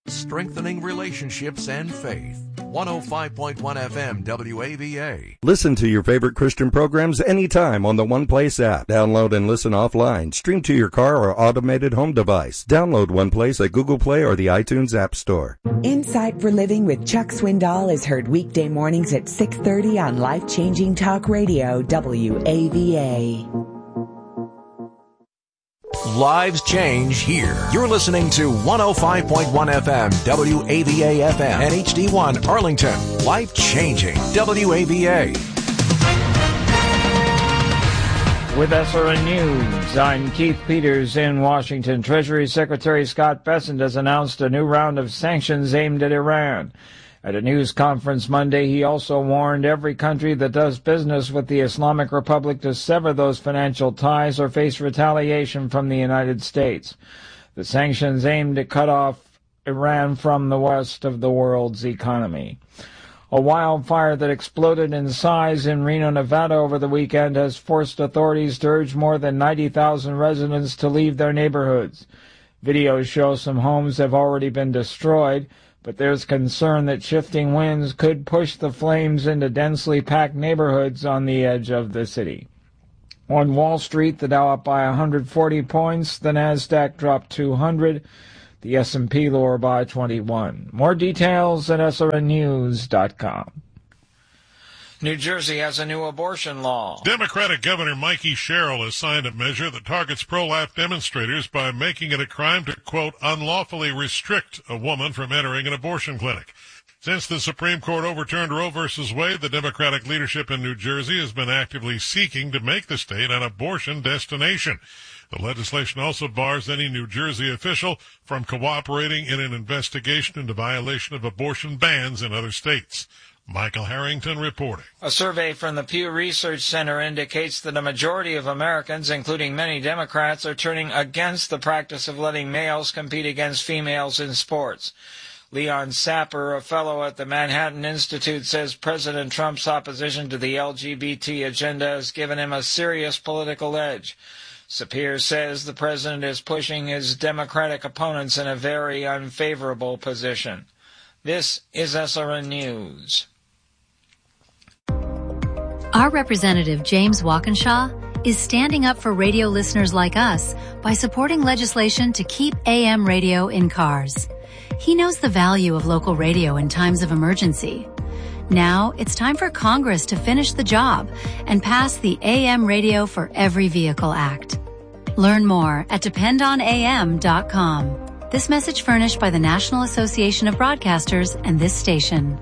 Strengthening relationships and faith. 105.1 FM WAVA. Listen to your favorite Christian programs anytime on the One Place app. Download and listen offline. Stream to your car or automated home device. Download One Place at Google Play or the iTunes App Store. Insight for Living with Chuck Swindoll is heard weekday mornings at 6:30 on Life Changing Talk Radio WAVA. Lives change here. You're listening to 105.1 FM WAVA FM and HD1 Arlington. Life changing WAVA. With SRN News, I'm Keith Peters in Washington. Treasury Secretary Scott Bessent has announced a new round of sanctions aimed at Iran. At a news conference Monday, he also warned every country that does business with the Islamic Republic to sever those financial ties or face retaliation from the United States. The sanctions aim to cut off Iran from the rest of the world's economy. A wildfire that exploded in size in Reno, Nevada over the weekend has forced authorities to urge more than 90,000 residents to leave their neighborhoods. Videos show some homes have already been destroyed, but there's concern that shifting winds could push the flames into densely packed neighborhoods on the edge of the city. On Wall Street, the Dow up by 140 points, the Nasdaq dropped 200, the S&P lower by 21. More details at srnnews.com. New Jersey has a new abortion law. Democratic Governor Mikey Sherrill has signed a measure that targets pro-life demonstrators by making it a crime to, quote, unlawfully restrict a woman from entering an abortion clinic. Since the Supreme Court overturned Roe v. Wade, the Democratic leadership in New Jersey has been actively seeking to make the state an abortion destination. The legislation also bars any New Jersey official from cooperating in an investigation into violation of abortion bans in other states. Michael Harrington reporting. A survey from the Pew Research Center indicates that a majority of Americans, including many Democrats, are turning against the practice of letting males compete against females in sports. Leon Sapper, a fellow at the Manhattan Institute, says President Trump's opposition to the LGBT agenda has given him a serious political edge. Sapir says the president is pushing his Democratic opponents in a very unfavorable position. This is SRN News. Our representative, James Walkinshaw, is standing up for radio listeners like us by supporting legislation to keep AM radio in cars. He knows the value of local radio in times of emergency. Now it's time for Congress to finish the job and pass the AM Radio for Every Vehicle Act. Learn more at dependonam.com. This message furnished by the National Association of Broadcasters and this station.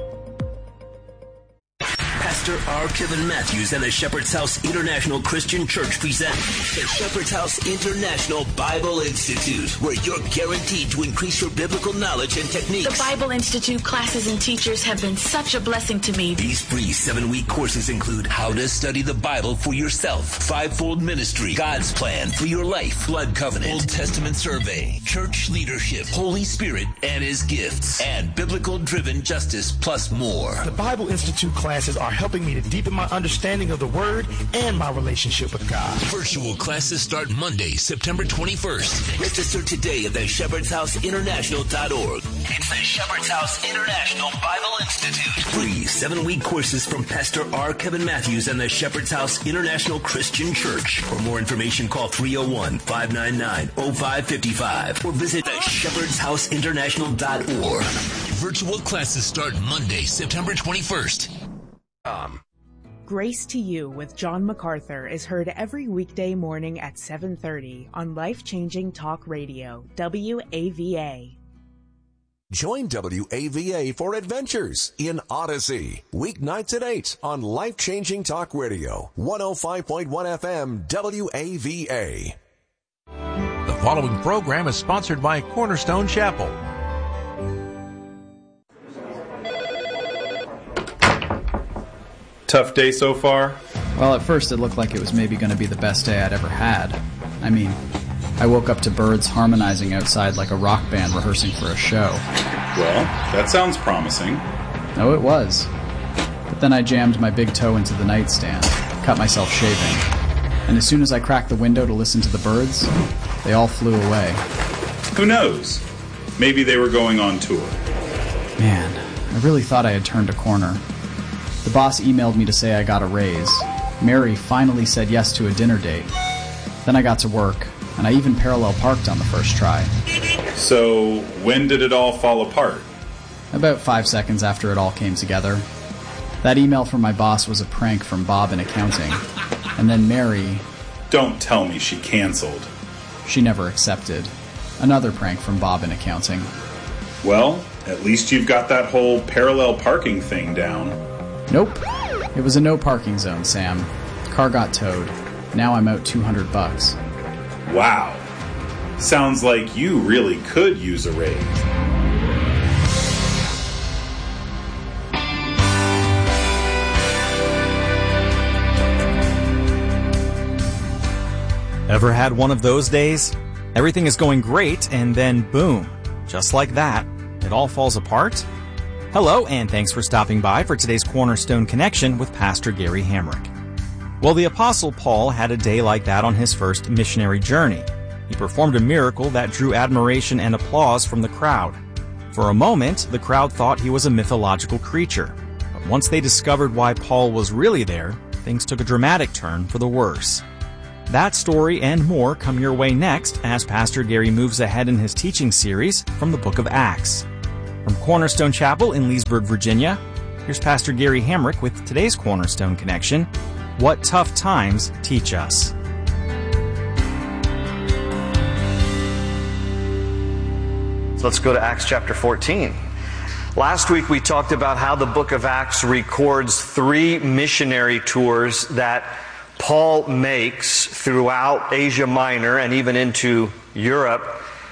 Pastor R. Kevin Matthews and the Shepherd's House International Christian Church present the Shepherd's House International Bible Institute, where you're guaranteed to increase your biblical knowledge and techniques. The Bible Institute classes and teachers have been such a blessing to me. These free 7-week courses include how to study the Bible for yourself, fivefold ministry, God's plan for your life, blood covenant, Old Testament survey, church leadership, Holy Spirit and His gifts, and biblical-driven justice, plus more. The Bible Institute classes are helping me to deepen my understanding of the Word and my relationship with God. Virtual classes start Monday, September 21st. Register today at theshepherdshouseinternational.org. It's the Shepherd's House International Bible Institute. Free 7-week courses from Pastor R. Kevin Matthews and the Shepherd's House International Christian Church. For more information, call 301-599-0555 or visit theshepherdshouseinternational.org. Virtual classes start Monday, September 21st. Grace to You with John MacArthur is heard every weekday morning at 7:30 on Life Changing Talk Radio, WAVA. Join WAVA for adventures in Odyssey. Weeknights at 8 on Life Changing Talk Radio, 105.1 FM WAVA. The following program is sponsored by Cornerstone Chapel. Tough day so far? Well, at first it looked like it was maybe going to be the best day I'd ever had. I mean, I woke up to birds harmonizing outside like a rock band rehearsing for a show. Well, that sounds promising. Oh, it was. But then I jammed my big toe into the nightstand, cut myself shaving, and as soon as I cracked the window to listen to the birds, they all flew away. Who knows? Maybe they were going on tour. Man, I really thought I had turned a corner. The boss emailed me to say I got a raise. Mary finally said yes to a dinner date. Then I got to work, and I even parallel parked on the first try. So, when did it all fall apart? About 5 seconds after it all came together. That email from my boss was a prank from Bob in accounting. And then Mary... Don't tell me she canceled. She never accepted. Another prank from Bob in accounting. Well, at least you've got that whole parallel parking thing down. Nope. It was a no parking zone, Sam. Car got towed. Now I'm out $200. Wow. Sounds like you really could use a raise. Ever had one of those days? Everything is going great, and then boom, just like that, it all falls apart? Hello, and thanks for stopping by for today's Cornerstone Connection with Pastor Gary Hamrick. Well, the Apostle Paul had a day like that on his first missionary journey. He performed a miracle that drew admiration and applause from the crowd. For a moment, the crowd thought he was a mythological creature. But once they discovered why Paul was really there, things took a dramatic turn for the worse. That story and more come your way next as Pastor Gary moves ahead in his teaching series from the book of Acts. From Cornerstone Chapel in Leesburg, Virginia, here's Pastor Gary Hamrick with today's Cornerstone Connection, What Tough Times Teach Us. So let's go to Acts chapter 14. Last week we talked about how the book of Acts records 3 missionary tours that Paul makes throughout Asia Minor and even into Europe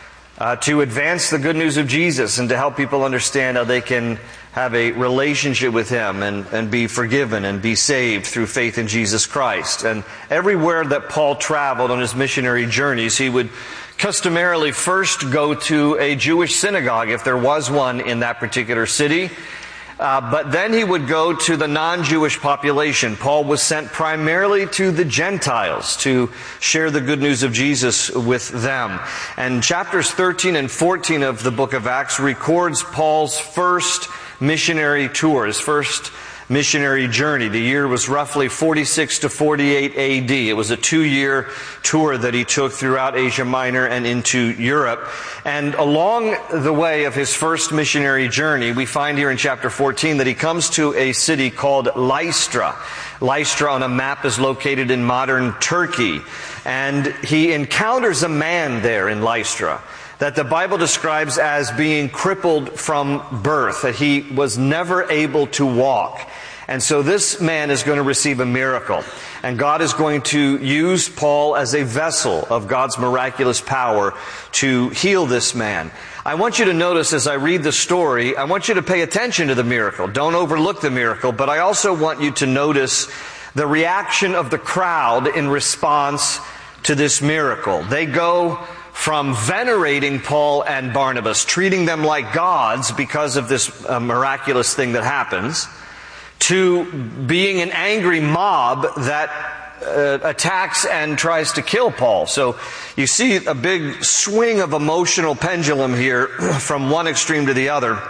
to advance the good news of Jesus and to help people understand how they can have a relationship with Him and be forgiven and be saved through faith in Jesus Christ. And everywhere that Paul traveled on his missionary journeys, he would customarily first go to a Jewish synagogue if there was one in that particular city. But then he would go to the non-Jewish population. Paul was sent primarily to the Gentiles to share the good news of Jesus with them. And chapters 13 and 14 of the book of Acts records Paul's first missionary tour, his first missionary journey. The year was roughly 46 to 48 AD. It was a 2-year tour that he took throughout Asia Minor and into Europe. And along the way of his first missionary journey, we find here in chapter 14 that he comes to a city called Lystra. Lystra on a map is located in modern Turkey. And he encounters a man there in Lystra that the Bible describes as being crippled from birth, that he was never able to walk. And so this man is going to receive a miracle. And God is going to use Paul as a vessel of God's miraculous power to heal this man. I want you to notice as I read the story, I want you to pay attention to the miracle. Don't overlook the miracle, but I also want you to notice the reaction of the crowd in response to this miracle. They go from venerating Paul and Barnabas, treating them like gods because of this miraculous thing that happens, to being an angry mob that attacks and tries to kill Paul. So you see a big swing of emotional pendulum here from one extreme to the other.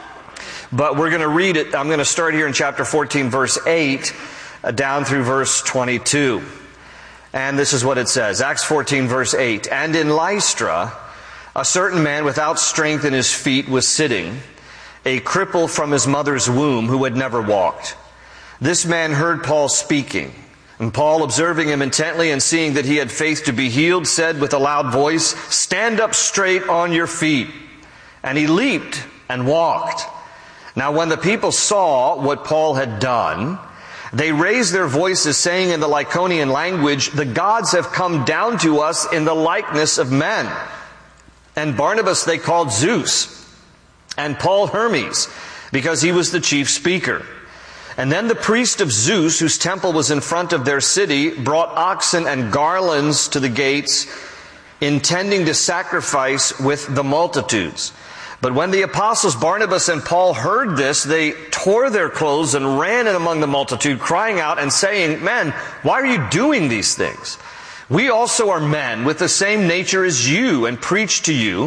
But we're going to read it. I'm going to start here in chapter 14, verse 8, down through verse 22. And this is what it says. Acts 14, verse 8. And in Lystra, a certain man without strength in his feet was sitting, a cripple from his mother's womb who had never walked. This man heard Paul speaking. And Paul, observing him intently and seeing that he had faith to be healed, said with a loud voice, "Stand up straight on your feet." And he leaped and walked. Now when the people saw what Paul had done, they raised their voices, saying in the Lycaonian language, "The gods have come down to us in the likeness of men." And Barnabas they called Zeus, and Paul Hermes, because he was the chief speaker. And then the priest of Zeus, whose temple was in front of their city, brought oxen and garlands to the gates, intending to sacrifice with the multitudes. But when the apostles Barnabas and Paul heard this, they tore their clothes and ran in among the multitude, crying out and saying, "Men, why are you doing these things? We also are men with the same nature as you, and preach to you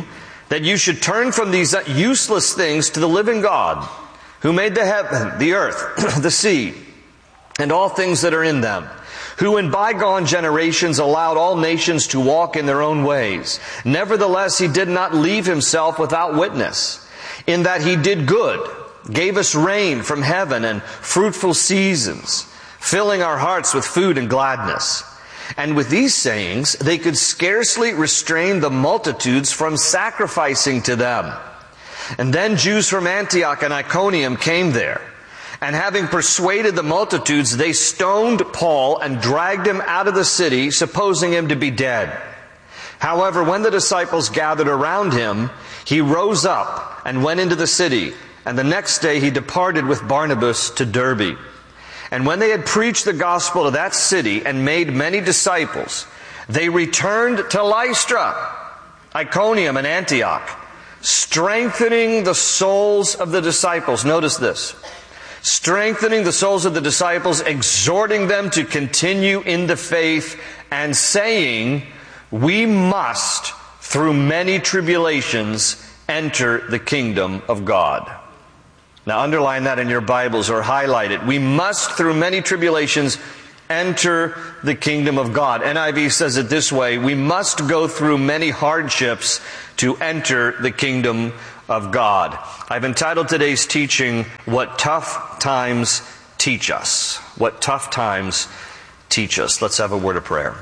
that you should turn from these useless things to the living God, who made the heaven, the earth, the sea, and all things that are in them, who in bygone generations allowed all nations to walk in their own ways. Nevertheless, he did not leave himself without witness, in that he did good, gave us rain from heaven and fruitful seasons, filling our hearts with food and gladness. And with these sayings, they could scarcely restrain the multitudes from sacrificing to them. And then Jews from Antioch and Iconium came there. And having persuaded the multitudes, they stoned Paul and dragged him out of the city, supposing him to be dead. However, when the disciples gathered around him, he rose up and went into the city. And the next day he departed with Barnabas to Derbe. And when they had preached the gospel to that city and made many disciples, they returned to Lystra, Iconium, and Antioch, strengthening the souls of the disciples. Notice this. Strengthening the souls of the disciples, exhorting them to continue in the faith, and saying, we must, through many tribulations, enter the kingdom of God. Now underline that in your Bibles or highlight it. We must, through many tribulations, enter the kingdom of God. NIV says it this way: we must go through many hardships to enter the kingdom of God. I've entitled today's teaching, What Tough Times Teach Us. What Tough Times Teach Us. Let's have a word of prayer.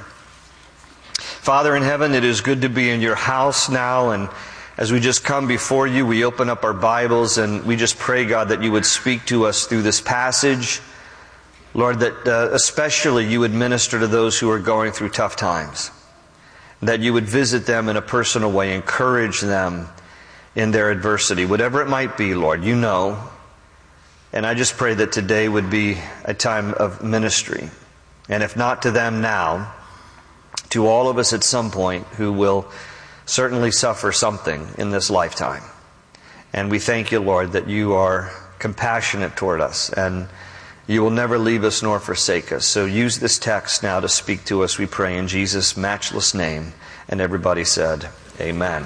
Father in heaven, it is good to be in your house now, and as we just come before you, we open up our Bibles and we just pray, God, that you would speak to us through this passage. Lord, that especially you would minister to those who are going through tough times. That you would visit them in a personal way, encourage them in their adversity. Whatever it might be, Lord, you know. And I just pray that today would be a time of ministry. And if not to them now, to all of us at some point who will certainly suffer something in this lifetime. And we thank you, Lord, that you are compassionate toward us and you will never leave us nor forsake us. So use this text now to speak to us, we pray in Jesus' matchless name. And everybody said, amen.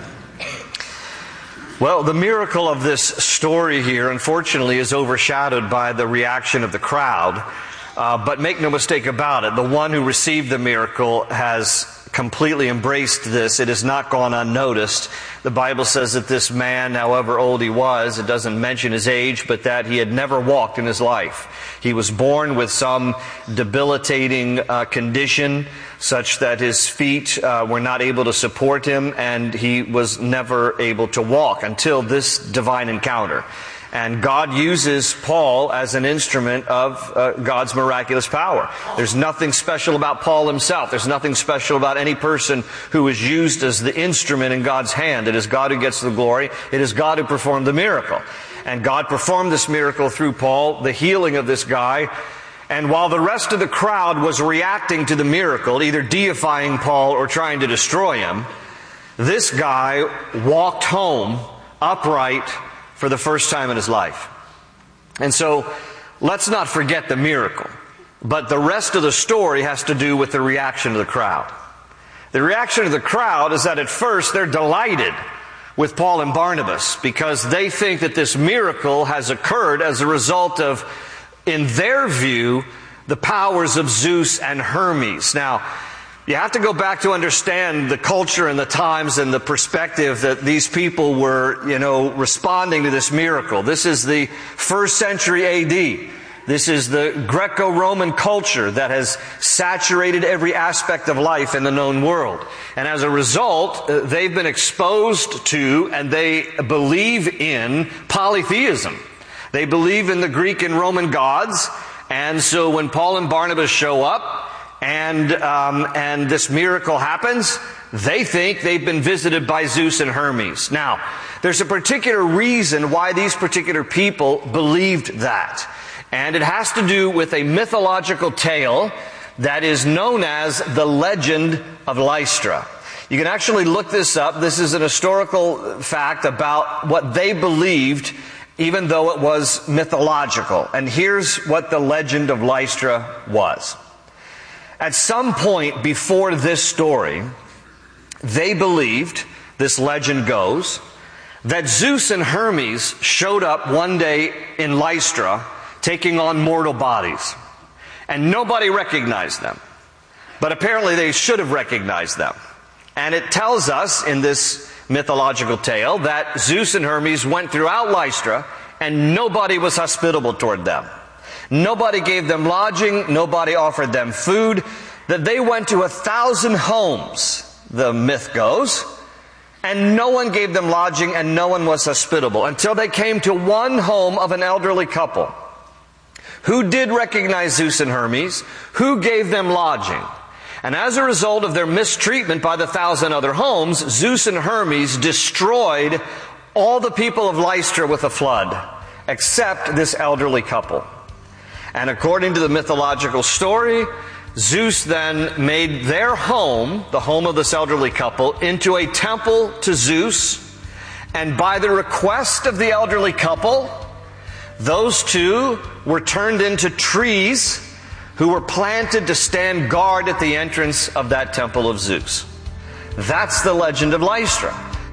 Well, the miracle of this story here, unfortunately, is overshadowed by the reaction of the crowd. But make no mistake about it, the one who received the miracle has completely embraced this. It has not gone unnoticed. The Bible says that this man, however old he was, it doesn't mention his age, but that he had never walked in his life. He was born with some debilitating condition, such that his feet were not able to support him, and he was never able to walk until this divine encounter. And God uses Paul as an instrument of God's miraculous power. There's nothing special about Paul himself. There's nothing special about any person who is used as the instrument in God's hand. It is God who gets the glory. It is God who performed the miracle. And God performed this miracle through Paul, the healing of this guy. And while the rest of the crowd was reacting to the miracle, either deifying Paul or trying to destroy him, this guy walked home upright for the first time in his life. And so, let's not forget the miracle. But the rest of the story has to do with the reaction of the crowd. The reaction of the crowd is that at first they're delighted with Paul and Barnabas because they think that this miracle has occurred as a result of, in their view, the powers of Zeus and Hermes. Now, you have to go back to understand the culture and the times and the perspective that these people were, responding to this miracle. This is the 1st century AD. This is the Greco-Roman culture that has saturated every aspect of life in the known world. And as a result, they've been exposed to and they believe in polytheism. They believe in the Greek and Roman gods. And so when Paul and Barnabas show up, and this miracle happens, they think they've been visited by Zeus and Hermes. Now, there's a particular reason why these particular people believed that. And it has to do with a mythological tale that is known as the Legend of Lystra. You can actually look this up. This is an historical fact about what they believed, even though it was mythological. And here's what the Legend of Lystra was. At some point before this story, they believed this legend goes, that Zeus and Hermes showed up one day in Lystra taking on mortal bodies. And nobody recognized them. But apparently they should have recognized them. And it tells us in this mythological tale that Zeus and Hermes went throughout Lystra and nobody was hospitable toward them. Nobody gave them lodging, nobody offered them food, that they went to 1,000 homes, the myth goes, and no one gave them lodging and no one was hospitable until they came to one home of an elderly couple who did recognize Zeus and Hermes, who gave them lodging. And as a result of their mistreatment by the 1,000 other homes, Zeus and Hermes destroyed all the people of Lystra with a flood, except this elderly couple. And according to the mythological story, Zeus then made their home, the home of this elderly couple, into a temple to Zeus. And by the request of the elderly couple, those two were turned into trees who were planted to stand guard at the entrance of that temple of Zeus. That's the legend of Lystra.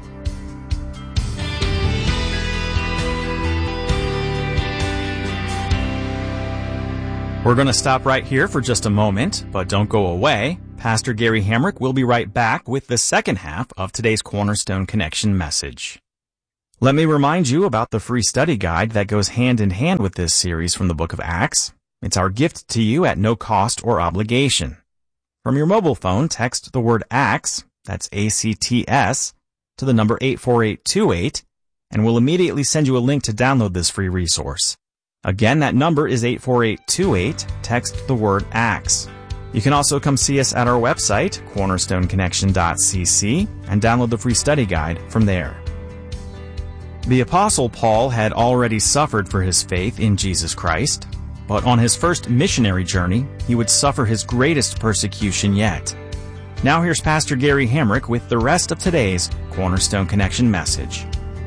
We're going to stop right here for just a moment, but don't go away. Pastor Gary Hamrick will be right back with the second half of today's Cornerstone Connection message. Let me remind you about the free study guide that goes hand in hand with this series from the book of Acts. It's our gift to you at no cost or obligation. From your mobile phone, text the word ACTS, that's ACTS, to the number 84828, and we'll immediately send you a link to download this free resource. Again, that number is 84828. Text the word ACTS. You can also come see us at our website, cornerstoneconnection.cc, and download the free study guide from there. The Apostle Paul had already suffered for his faith in Jesus Christ, but on his first missionary journey, he would suffer his greatest persecution yet. Now here's Pastor Gary Hamrick with the rest of today's Cornerstone Connection message.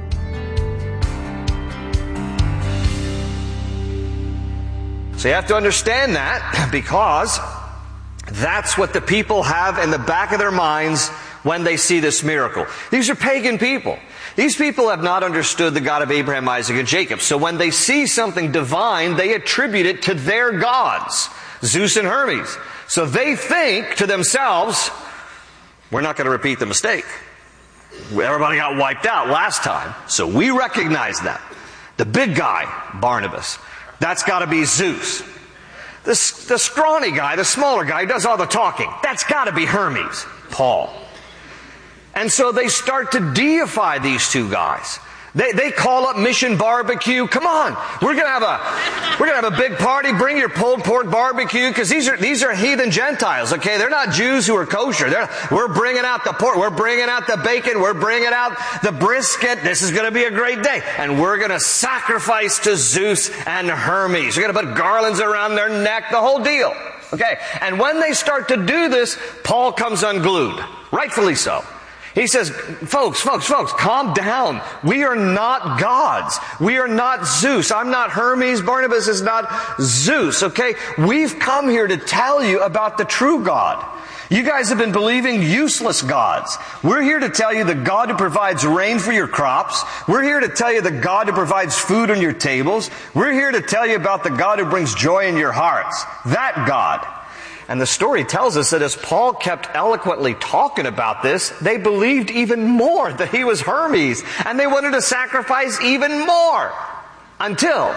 So you have to understand that, because that's what the people have in the back of their minds when they see this miracle. These are pagan people. These people have not understood the God of Abraham, Isaac, and Jacob. So when they see something divine, they attribute it to their gods, Zeus and Hermes. So they think to themselves, we're not going to repeat the mistake. Everybody got wiped out last time, so we recognize them. The big guy, Barnabas. That's got to be Zeus. The scrawny guy, the smaller guy who does all the talking, that's got to be Hermes, Paul. And so they start to deify these two guys. They call up Mission Barbecue. Come on, we're gonna have a big party. Bring your pulled pork barbecue, because these are heathen Gentiles. Okay, they're not Jews who are kosher. We're bringing out the pork. We're bringing out the bacon. We're bringing out the brisket. This is going to be a great day, and we're going to sacrifice to Zeus and Hermes. We're going to put garlands around their neck. The whole deal. Okay, and when they start to do this, Paul comes unglued, rightfully so. He says, folks, calm down. We are not gods. We are not Zeus. I'm not Hermes. Barnabas is not Zeus, okay? We've come here to tell you about the true God. You guys have been believing useless gods. We're here to tell you the God who provides rain for your crops. We're here to tell you the God who provides food on your tables. We're here to tell you about the God who brings joy in your hearts. That God. And the story tells us that as Paul kept eloquently talking about this, they believed even more that he was Hermes, and they wanted to sacrifice even more. Until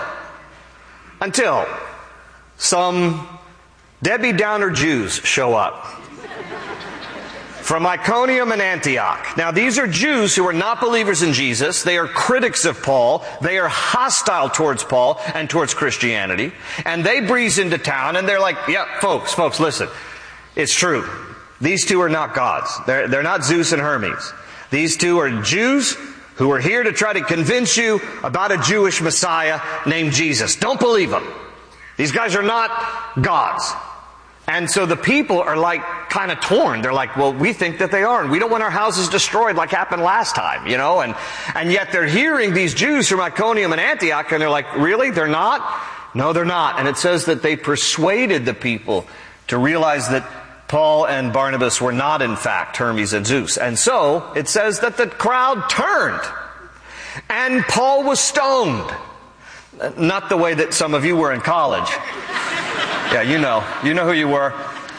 some Debbie Downer Jews show up from Iconium and Antioch. Now, these are Jews who are not believers in Jesus. They are critics of Paul. They are hostile towards Paul and towards Christianity. And they breeze into town and they're like, yeah, folks, listen. It's true. These two are not gods. They're not Zeus and Hermes. These two are Jews who are here to try to convince you about a Jewish Messiah named Jesus. Don't believe them. These guys are not gods. And so the people are like kind of torn. They're like, well, we think that they are, and we don't want our houses destroyed like happened last time, you know, and yet they're hearing these Jews from Iconium and Antioch, and they're like, really? They're not? No, they're not. And it says that they persuaded the people to realize that Paul and Barnabas were not, in fact, Hermes and Zeus. And so, it says that the crowd turned, and Paul was stoned. Not the way that some of you were in college. Yeah, you know who you were.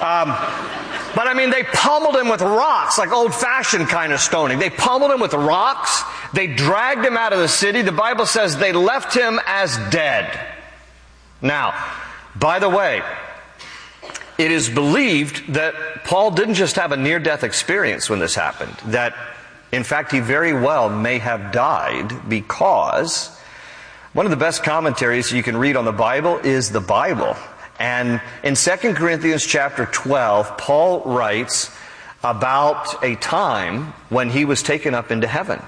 But I mean, they pummeled him with rocks, like old-fashioned kind of stoning. They pummeled him with rocks. They dragged him out of the city. The Bible says they left him as dead. Now, by the way, it is believed that Paul didn't just have a near-death experience when this happened. That, in fact, he very well may have died, because one of the best commentaries you can read on the Bible is the Bible. And in 2 Corinthians chapter 12, Paul writes about a time when he was taken up into heaven.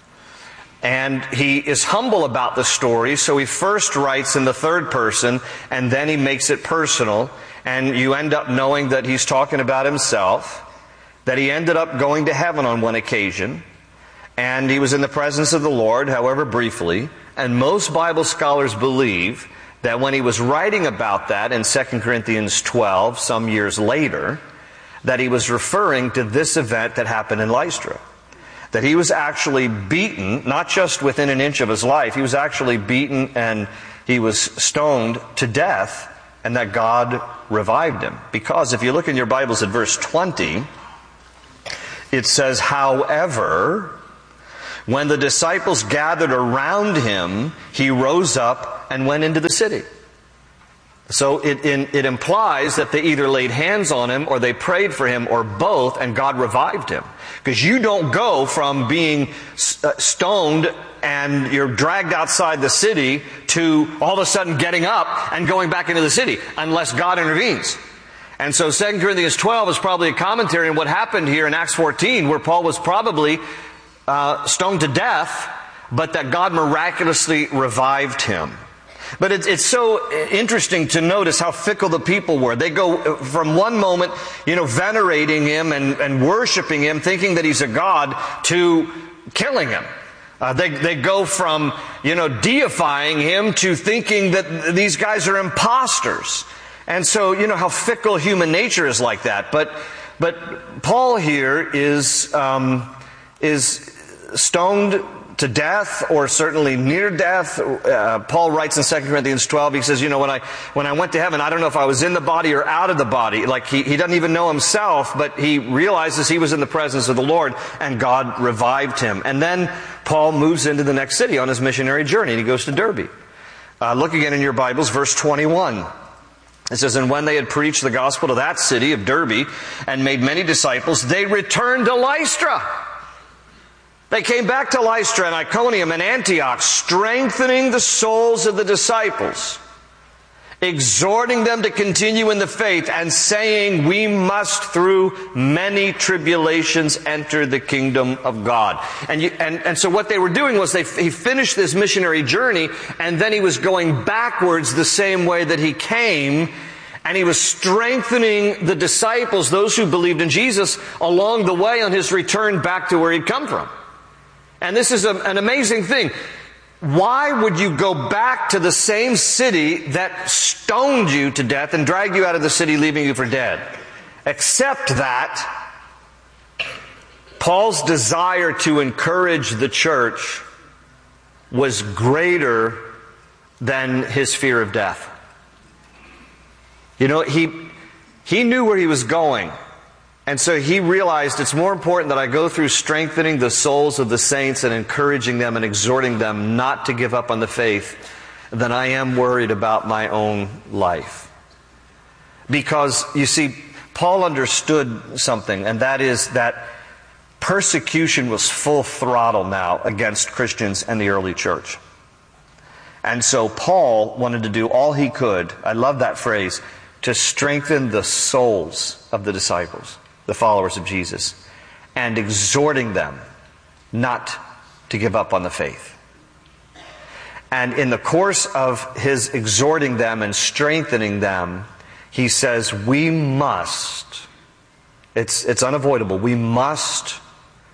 And he is humble about the story, so he first writes in the third person, and then he makes it personal. And you end up knowing that he's talking about himself, that he ended up going to heaven on one occasion, and he was in the presence of the Lord, however briefly. And most Bible scholars believe that when he was writing about that in 2 Corinthians 12, some years later, that he was referring to this event that happened in Lystra. That he was actually beaten, not just within an inch of his life, he was actually beaten and he was stoned to death, and that God revived him. Because if you look in your Bibles at verse 20, it says, however, when the disciples gathered around him, he rose up and went into the city. So it implies that they either laid hands on him or they prayed for him or both, and God revived him. Because you don't go from being stoned and you're dragged outside the city to all of a sudden getting up and going back into the city unless God intervenes. And so 2 Corinthians 12 is probably a commentary on what happened here in Acts 14, where Paul was probably stoned to death, but that God miraculously revived him. But it's so interesting to notice how fickle the people were. They go from one moment, venerating him and worshiping him, thinking that he's a god, to killing him. They go from, deifying him to thinking that these guys are imposters. And so, how fickle human nature is like that. But Paul here is stoned to death, or certainly near death. Paul writes in 2 Corinthians 12, he says, when I went to heaven, I don't know if I was in the body or out of the body. Like he doesn't even know himself, but he realizes he was in the presence of the Lord, and God revived him. And then Paul moves into the next city on his missionary journey, and he goes to Derbe. Look again in your Bibles, verse 21. It says, and when they had preached the gospel to that city of Derbe and made many disciples, they returned to Lystra. They came back to Lystra and Iconium and Antioch, strengthening the souls of the disciples, exhorting them to continue in the faith, and saying, we must through many tribulations enter the kingdom of God. And so what they were doing was he finished this missionary journey, and then he was going backwards the same way that he came, and he was strengthening the disciples, those who believed in Jesus, along the way on his return back to where he'd come from. And this is an amazing thing. Why would you go back to the same city that stoned you to death and dragged you out of the city, leaving you for dead? Except that Paul's desire to encourage the church was greater than his fear of death. He knew where he was going. And so he realized it's more important that I go through strengthening the souls of the saints and encouraging them and exhorting them not to give up on the faith than I am worried about my own life. Because, you see, Paul understood something, and that is that persecution was full throttle now against Christians and the early church. And so Paul wanted to do all he could, I love that phrase, to strengthen the souls of the disciples, the followers of Jesus, and exhorting them not to give up on the faith. And in the course of his exhorting them and strengthening them, he says, we must, it's unavoidable, we must,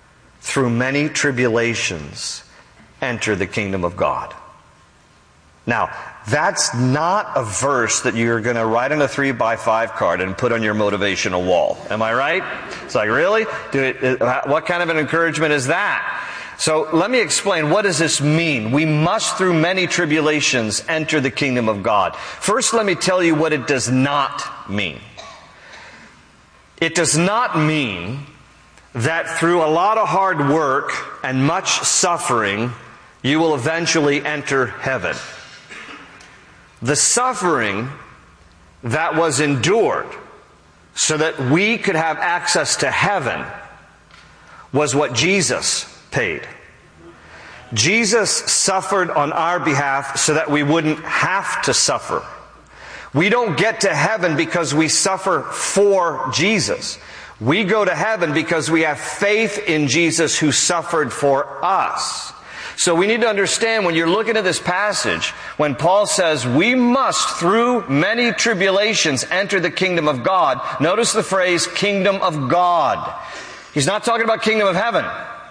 through many tribulations, enter the kingdom of God. Now, that's not a verse that you're going to write on a 3x5 card and put on your motivational wall. Am I right? It's like, really? What kind of an encouragement is that? So let me explain, what does this mean? We must, through many tribulations, enter the kingdom of God. First, let me tell you what it does not mean. It does not mean that through a lot of hard work and much suffering, you will eventually enter heaven. The suffering that was endured so that we could have access to heaven was what Jesus paid. Jesus suffered on our behalf so that we wouldn't have to suffer. We don't get to heaven because we suffer for Jesus. We go to heaven because we have faith in Jesus who suffered for us. So we need to understand, when you're looking at this passage, when Paul says we must through many tribulations enter the kingdom of God, notice the phrase kingdom of God. He's not talking about kingdom of heaven.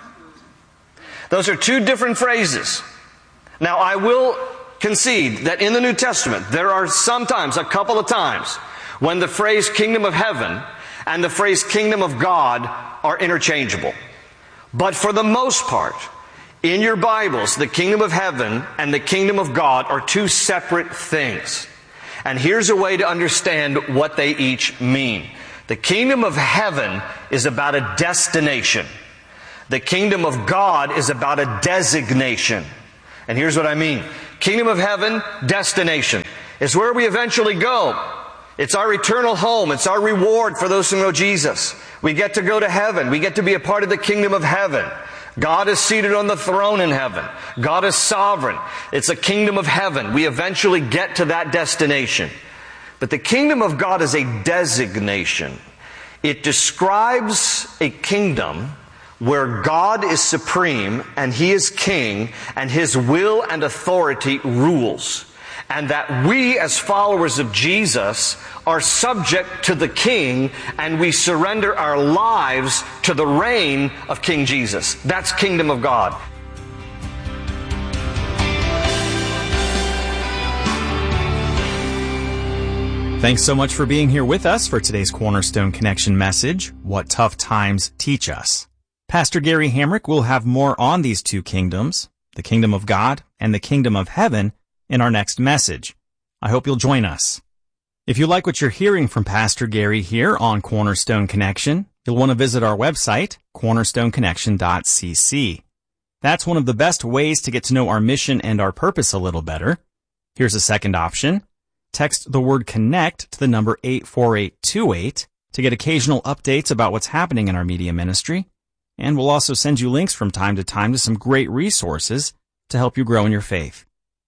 Those are two different phrases. Now, I will concede that in the New Testament, there are sometimes, a couple of times, when the phrase kingdom of heaven and the phrase kingdom of God are interchangeable. But for the most part, in your Bibles, the kingdom of heaven and the kingdom of God are two separate things. And here's a way to understand what they each mean. The kingdom of heaven is about a destination. The kingdom of God is about a designation. And here's what I mean. Kingdom of heaven, destination, is where we eventually go. It's our eternal home. It's our reward for those who know Jesus. We get to go to heaven. We get to be a part of the kingdom of heaven. God is seated on the throne in heaven. God is sovereign. It's a kingdom of heaven. We eventually get to that destination. But the kingdom of God is a designation. It describes a kingdom where God is supreme and He is king and His will and authority rules. And that we as followers of Jesus are subject to the King and we surrender our lives to the reign of King Jesus. That's kingdom of God. Thanks so much for being here with us for today's Cornerstone Connection message, What Tough Times Teach Us. Pastor Gary Hamrick will have more on these two kingdoms, the kingdom of God and the kingdom of heaven, in our next message. I hope you'll join us. If you like what you're hearing from Pastor Gary here on Cornerstone Connection, you'll want to visit our website, cornerstoneconnection.cc. That's one of the best ways to get to know our mission and our purpose a little better. Here's a second option. Text the word CONNECT to the number 84828 to get occasional updates about what's happening in our media ministry. And we'll also send you links from time to time to some great resources to help you grow in your faith.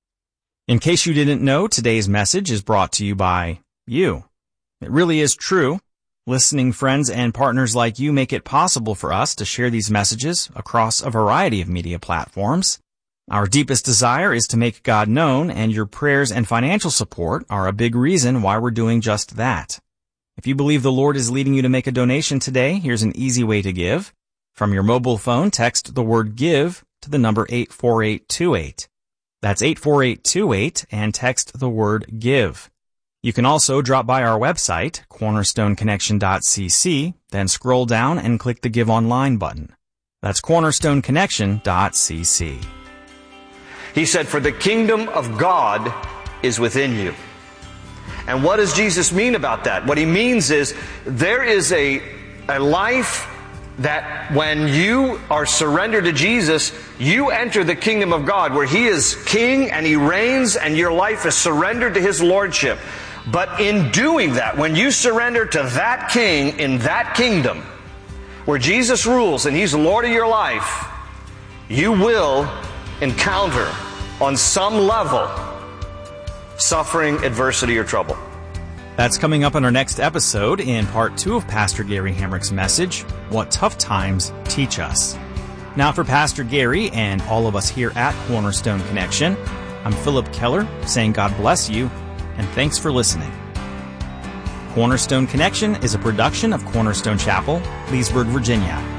In case you didn't know, today's message is brought to you by you. It really is true. Listening friends and partners like you make it possible for us to share these messages across a variety of media platforms. Our deepest desire is to make God known, and your prayers and financial support are a big reason why we're doing just that. If you believe the Lord is leading you to make a donation today, here's an easy way to give. From your mobile phone, text the word GIVE to the number 84828. That's 84828 and text the word GIVE. You can also drop by our website, cornerstoneconnection.cc, then scroll down and click the Give Online button. That's cornerstoneconnection.cc. He said, for the kingdom of God is within you. And what does Jesus mean about that? What He means is there is a life that when you are surrendered to Jesus, you enter the kingdom of God where He is king and He reigns and your life is surrendered to His lordship. But in doing that, when you surrender to that king in that kingdom where Jesus rules and He's Lord of your life, you will encounter on some level suffering, adversity, or trouble. That's coming up in our next episode in part 2 of Pastor Gary Hamrick's message, What Tough Times Teach Us. Now for Pastor Gary and all of us here at Cornerstone Connection, I'm Philip Keller saying God bless you and thanks for listening. Cornerstone Connection is a production of Cornerstone Chapel, Leesburg, Virginia.